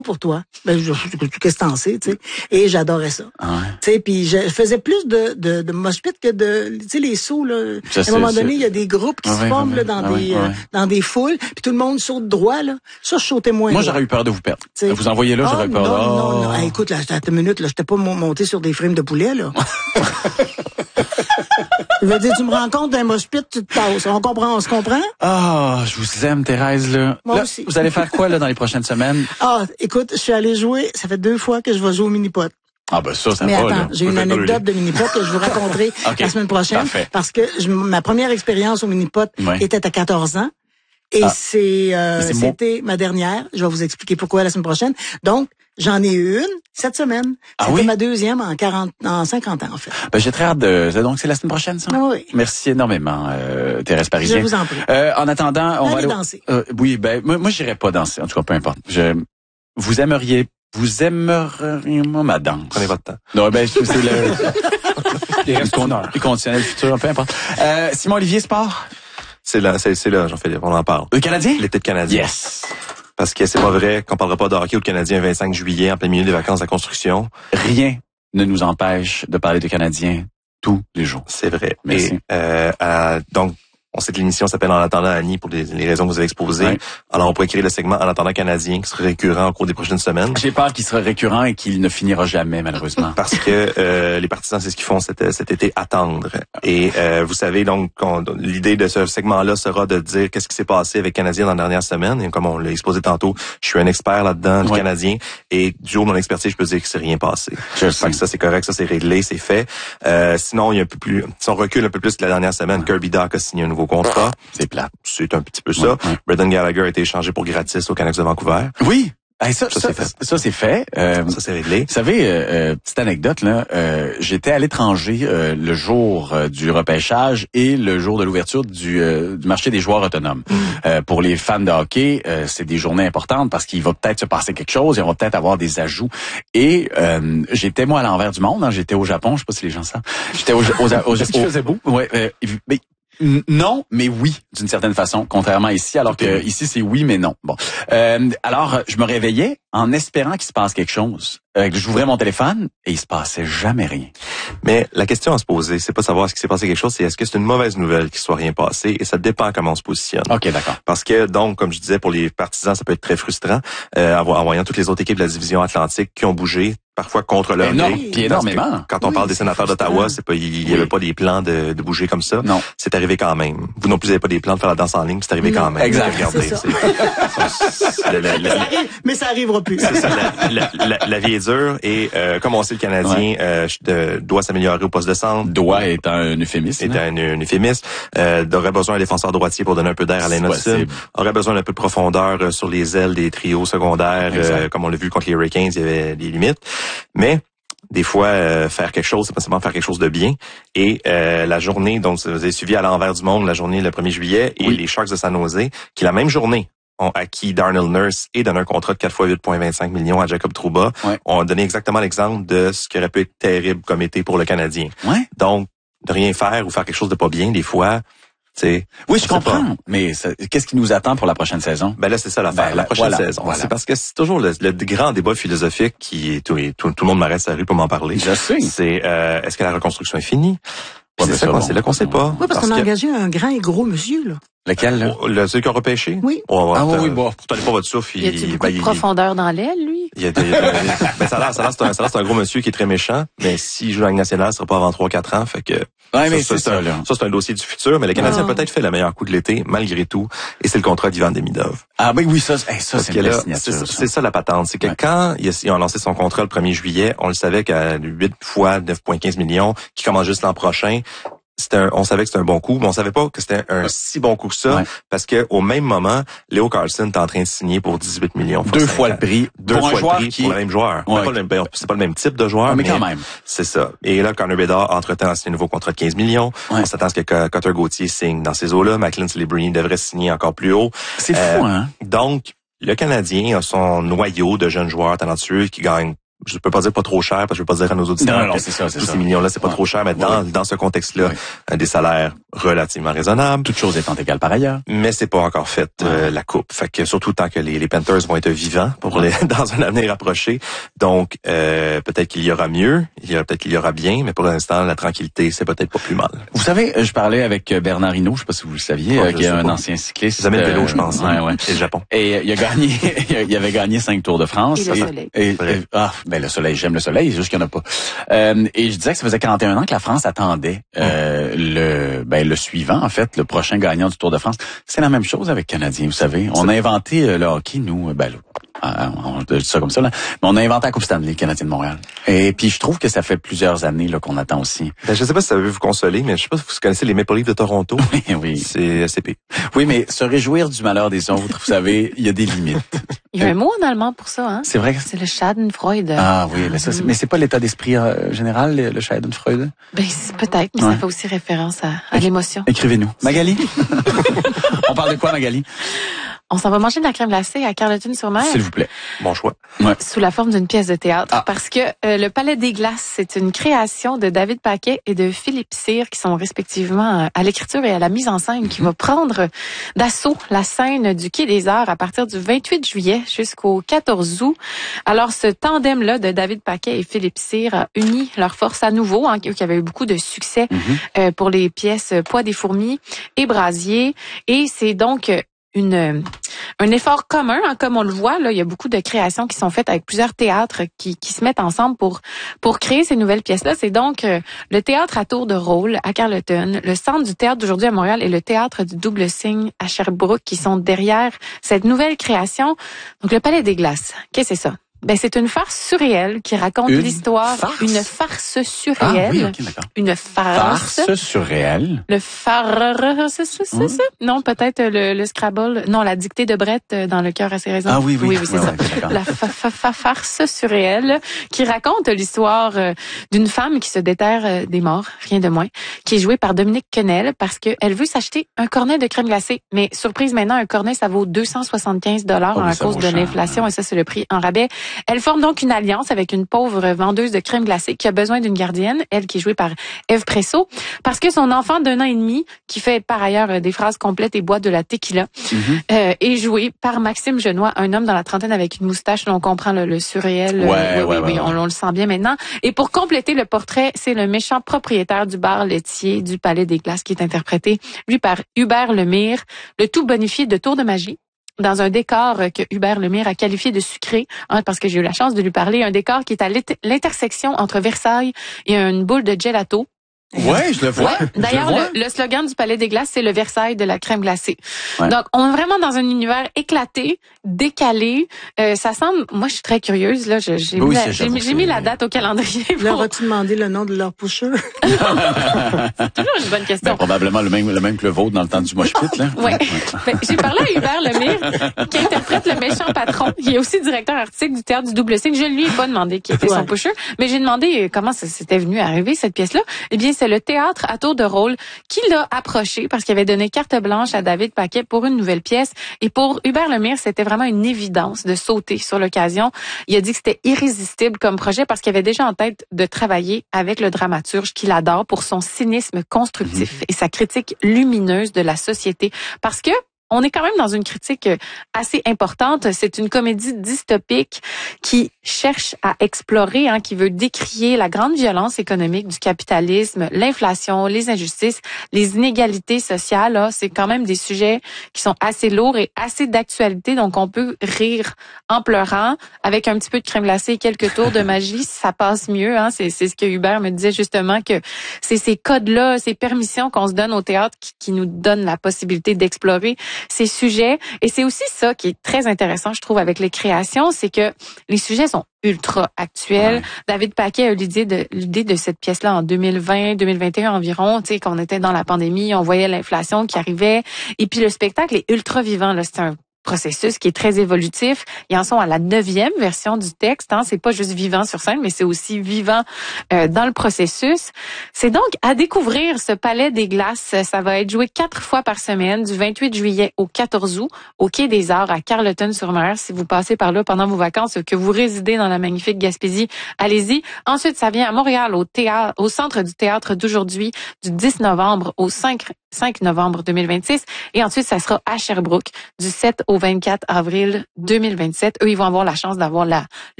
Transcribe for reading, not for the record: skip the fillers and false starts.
pour toi. Ben, qu'est-ce que t'en sais, tu sais. Et j'adorais ça. Ah ouais. Tu sais, puis je faisais plus de mosh pit que de, tu sais, les sauts, là. À un moment donné, il y a des groupes qui se forment, là, dans des foules, puis tout le monde saute droit, là. Ça, je sautais moins. Moi, j'aurais eu peur de vous perdre. T'sais. Vous envoyez là, j'aurais eu peur Non. Hey, écoute, là, à une minute, là, j'étais pas monté sur des frames de poulet, là. Je veux dire, tu me rends compte d'un mosh pit, tu te tasses. On se comprend? Ah, je vous aime, Thérèse, là. Moi là, aussi. Vous allez faire quoi, là, dans les prochaines semaines? Ah, écoute, je suis allé jouer, ça fait 2 fois que je vais jouer au mini-pot. Ah, ben ça Mais va, attends, là. j'ai une anecdote de mini-pot que je vous raconterai la semaine prochaine. Parfait. Parce que ma première expérience au mini-pot était à 14 ans. Et c'était ma dernière. Je vais vous expliquer pourquoi la semaine prochaine. Donc, j'en ai eu une cette semaine. C'était ma deuxième en 50 ans, en fait. Ben, j'ai très hâte donc, c'est la semaine prochaine, ça? Oui. Merci énormément, Thérèse Parisien. Je vous en prie. En attendant, on va aller danser. Oui, ben, moi, j'irais pas danser. En tout cas, peu importe. Vous aimeriez, madame. Prenez votre temps. Non, ben, c'est le conditionnel futur, peu importe. Simon Olivier, sport? C'est là, Jean-Philippe, on en parle. Le Canadien? L'été de Canadien. Yes. Parce que c'est pas vrai qu'on parlera pas de hockey au Canadien le 25 juillet en plein milieu des vacances de la construction. Rien ne nous empêche de parler de Canadien tous les jours. C'est vrai. Merci. Et, donc, on sait que l'émission s'appelle En attendant Annie pour les raisons que vous avez exposées. Ouais. Alors, on pourrait créer le segment En attendant Canadien qui serait récurrent au cours des prochaines semaines. J'ai peur qu'il sera récurrent et qu'il ne finira jamais, malheureusement. Parce que les partisans, c'est ce qu'ils font cet été, attendre. Et vous savez, donc, l'idée de ce segment-là sera de dire qu'est-ce qui s'est passé avec Canadien dans la dernière semaine. Et comme on l'a exposé tantôt, je suis un expert là-dedans du Canadien. Et du haut de mon expertise, je peux dire que c'est rien passé. Fait que ça, c'est correct, ça, c'est réglé, c'est fait. Sinon, il y a un peu plus, si on recule un peu plus que la dernière semaine, Kirby Dach a signé un nouveau contrat. C'est plate. C'est un petit peu ça. Brendan Gallagher a été échangé pour gratis aux Canucks de Vancouver. Oui. Hey, ça c'est fait. Ça, c'est réglé. Vous savez, petite anecdote, là, j'étais à l'étranger le jour du repêchage et le jour de l'ouverture du marché des joueurs autonomes. Pour les fans de hockey, c'est des journées importantes parce qu'il va peut-être se passer quelque chose, et on va peut-être avoir des ajouts. Et j'étais, moi, à l'envers du monde. Hein, j'étais au Japon, je sais pas si les gens savent. J'étais Est-ce qu'il faisait beau? Ouais, non, mais oui, d'une certaine façon, contrairement à ici, alors que ici c'est oui, mais non. Bon, alors je me réveillais en espérant qu'il se passe quelque chose. J'ouvrais mon téléphone et il se passait jamais rien. Mais la question à se poser, c'est pas savoir ce qui s'est passé quelque chose, c'est est-ce que c'est une mauvaise nouvelle qu'il soit rien passé, et ça dépend comment on se positionne. Ok, d'accord. Parce que donc, comme je disais, pour les partisans, ça peut être très frustrant, en voyant toutes les autres équipes de la division Atlantique qui ont bougé, parfois contre leur gré. Puis énormément. Quand on parle des sénateurs d'Ottawa, c'est pas, il y avait pas des plans de bouger comme ça. Non. C'est arrivé quand même. Vous non plus, vous n'avez pas des plans de faire la danse en ligne, c'est arrivé quand même. Exact. Regardez. Mais ça arrivera plus. C'est ça, la vie est dure et comme on sait, le Canadien doit s'améliorer au poste de centre. Doit est un euphémisme. Est un euphémisme. Aurait besoin d'un défenseur droitier pour donner un peu d'air à Alain Hudson. Aurait besoin d'un peu de profondeur sur les ailes des trios secondaires. Comme on l'a vu contre les Hurricanes, il y avait des limites. Mais des fois, faire quelque chose, c'est pas seulement faire quelque chose de bien. Et la journée, donc vous avez suivi à l'envers du monde la journée le 1er juillet, et les Sharks de San Jose, qui la même journée ont acquis Darnell Nurse et donné un contrat de 4 fois 8,25 millions à Jacob Trouba, ont donné exactement l'exemple de ce qui aurait pu être terrible comme été pour le Canadien. Donc, de rien faire ou faire quelque chose de pas bien, des fois, t'sais, oui, je comprends. Mais qu'est-ce qui nous attend pour la prochaine saison? Ben là, c'est ça l'affaire. La prochaine saison. C'est parce que c'est toujours le grand débat philosophique qui est tout le monde m'arrête sa rue pour m'en parler. Je sais. C'est est-ce que la reconstruction est finie? C'est là qu'on sait pas. Oui, parce qu'on a engagé un grand et gros monsieur, là. Lequel, là? Celui qui a repêché? Oui. Oui, bon. Pourtant, pas votre souffle. Il y a beaucoup de profondeur dans l'aile, lui? Ça c'est un gros monsieur qui est très méchant, mais s'il joue dans la Ligue nationale, ce sera pas avant 3-4 ans, fait que. Ouais, mais c'est ça, là. Ça, c'est un dossier du futur, mais le Canadien a peut-être fait le meilleur coup de l'été, malgré tout, et c'est le contrat d'Ivan Demidov. Ah, ben oui, ça, c'est une belle signature. C'est ça la patente. C'est que quand ils ont lancé son contrat le 1er juillet, on le savait qu'à 8 fois 9,15 millions, qui commence juste l'an prochain, on savait que c'était un bon coup, mais on savait pas que c'était un si bon coup que ça, parce que au même moment, Leo Carlson est en train de signer pour 18 millions. 2 fois le prix. Pour le même joueur. C'est pas le même type de joueur, mais quand même. C'est ça. Et là, Connor Bedard, entre-temps, a signé un nouveau contrat de 15 millions. On s'attend à ce que Cutter Gauthier signe dans ces eaux-là. McLean Celebrini devrait signer encore plus haut. C'est fou, hein? Donc, le Canadien a son noyau de jeunes joueurs talentueux qui gagnent je peux pas dire pas trop cher, parce que je veux pas dire à nos auditeurs non, c'est ça, tous ces millions-là, c'est pas trop cher, mais dans ce contexte-là, des salaires relativement raisonnables. Toutes choses étant égales par ailleurs. Mais c'est pas encore fait la coupe. Fait que surtout tant que les Panthers vont être vivants dans un avenir approché. Donc peut-être qu'il y aura mieux, peut-être qu'il y aura bien, mais pour l'instant, la tranquillité, c'est peut-être pas plus mal. Vous savez, je parlais avec Bernard Hinault, je sais pas si vous le saviez, qui est un ancien cycliste. Vous avez le vélo, je pense. Et le Japon. Et il a gagné, il avait gagné 5 Tours de France. Et le soleil. Le soleil, j'aime le soleil, c'est juste qu'il n'y en a pas. Et je disais que ça faisait 41 ans que la France attendait le suivant, en fait, le prochain gagnant du Tour de France. C'est la même chose avec les Canadiens, vous savez. On a inventé le hockey, nous, on dit ça comme ça, là. Mais on a inventé la Coupe Stanley, les Canadiens de Montréal. Et puis je trouve que ça fait plusieurs années là qu'on attend aussi. Je sais pas si ça veut vous consoler, mais je sais pas si vous connaissez les Maple Leafs de Toronto. Oui. C'est assez pire. Oui, mais se réjouir du malheur des autres, vous savez, il y a des limites. Il y a un mot en allemand pour ça, hein? C'est vrai. C'est le Schadenfreude. Ah oui, mais c'est pas l'état d'esprit général, le Schadenfreude? Peut-être, mais ça fait aussi référence à l'émotion. Écrivez-nous. Magali? On parle de quoi, Magali? On s'en va manger de la crème glacée à Carleton-sur-Mer. S'il vous plaît. Bon choix. Ouais. Sous la forme d'une pièce de théâtre. Parce que le Palais des Glaces, c'est une création de David Paquet et de Philippe Cyr, qui sont respectivement à l'écriture et à la mise en scène, qui va prendre d'assaut la scène du Quai des Arts à partir du 28 juillet jusqu'au 14 août. Alors, ce tandem-là de David Paquet et Philippe Cyr a uni leurs forces à nouveau, hein, qui avait eu beaucoup de succès pour les pièces Poids des fourmis et Brasier. Et c'est donc un effort commun, hein, comme on le voit, là, il y a beaucoup de créations qui sont faites avec plusieurs théâtres qui se mettent ensemble pour créer ces nouvelles pièces-là. C'est donc le théâtre à tour de rôle à Carleton, le Centre du théâtre d'aujourd'hui à Montréal et le théâtre du Double Cygne à Sherbrooke qui sont derrière cette nouvelle création. Donc, le Palais des Glaces, qu'est-ce que c'est ça? C'est une farce surréelle qui raconte l'histoire. Une farce surréelle. Ah oui, ok, d'accord. Une farce surréelle. Le non, peut-être le Scrabble. Non, la dictée de Brett dans Le cœur à ses raisons. Ah oui, c'est ça. La farce surréelle qui raconte l'histoire d'une femme qui se déterre des morts, rien de moins, qui est jouée par Dominique Quenel parce qu'elle veut s'acheter un cornet de crème glacée. Mais surprise maintenant, un cornet, ça vaut 275 $ à cause de l'inflation et ça, c'est le prix en rabais. Elle forme donc une alliance avec une pauvre vendeuse de crème glacée qui a besoin d'une gardienne, elle qui est jouée par Ève Presso, parce que son enfant d'1 an et demi, qui fait par ailleurs des phrases complètes et boit de la tequila, est joué par Maxime Genois, un homme dans la trentaine avec une moustache. Là, on comprend le surréel. Oui, on le sent bien maintenant. Et pour compléter le portrait, c'est le méchant propriétaire du bar laitier du Palais des Glaces qui est interprété, lui, par Hubert Lemire, le tout bonifié de tour de magie, dans un décor que Hubert Lemire a qualifié de sucré, hein, parce que j'ai eu la chance de lui parler, un décor qui est à l'intersection entre Versailles et une boule de gelato. Ouais, je le vois. Ouais. D'ailleurs, le slogan du Palais des Glaces, c'est le Versailles de la crème glacée. Ouais. Donc, on est vraiment dans un univers éclaté, décalé. Ça semble, moi, je suis très curieuse, là. J'ai mis la date au calendrier. Leur as-tu demandé le nom de leur pusher? C'est toujours une bonne question. Probablement le même que le vôtre dans le temps du mosh pit, là. Ouais. J'ai parlé à Hubert Lemire, qui interprète le méchant patron. Il est aussi directeur artistique du théâtre du Double Cygne. Je lui ai pas demandé qui était son pusher, mais j'ai demandé comment ça s'était venu arriver, cette pièce-là. Eh bien, c'est le théâtre à tour de rôle qui l'a approché parce qu'il avait donné carte blanche à David Paquet pour une nouvelle pièce. Et pour Hubert Lemire, c'était vraiment une évidence de sauter sur l'occasion. Il a dit que c'était irrésistible comme projet parce qu'il avait déjà en tête de travailler avec le dramaturge qu'il adore pour son cynisme constructif et sa critique lumineuse de la société. Parce que on est quand même dans une critique assez importante. C'est une comédie dystopique qui cherche à explorer, hein, qui veut décrier la grande violence économique du capitalisme, l'inflation, les injustices, les inégalités sociales. Là, c'est quand même des sujets qui sont assez lourds et assez d'actualité. Donc, on peut rire en pleurant avec un petit peu de crème glacée et quelques tours de magie. Ça passe mieux. Hein. C'est ce que Hubert me disait justement, que c'est ces codes-là, ces permissions qu'on se donne au théâtre qui nous donnent la possibilité d'explorer ces sujets. Et c'est aussi ça qui est très intéressant, je trouve, avec les créations, c'est que les sujets sont ultra actuels. Ouais. David Paquet a eu l'idée de cette pièce-là en 2020, 2021 environ, tu sais, quand on était dans la pandémie, on voyait l'inflation qui arrivait. Et puis le spectacle est ultra vivant, là. C'est un processus qui est très évolutif. Ils en sont à la 9e version du texte. C'est pas juste vivant sur scène, mais c'est aussi vivant dans le processus. C'est donc à découvrir ce Palais des Glaces. Ça va être joué 4 fois par semaine, du 28 juillet au 14 août, au Quai des Arts à Carleton-sur-Mer. Si vous passez par là pendant vos vacances, que vous résidez dans la magnifique Gaspésie, allez-y. Ensuite, ça vient à Montréal, au Centre du théâtre d'aujourd'hui, du 10 novembre au 5 novembre 2026. Et ensuite, ça sera à Sherbrooke, du 7 au 24 avril 2027. Eux, ils vont avoir la chance d'avoir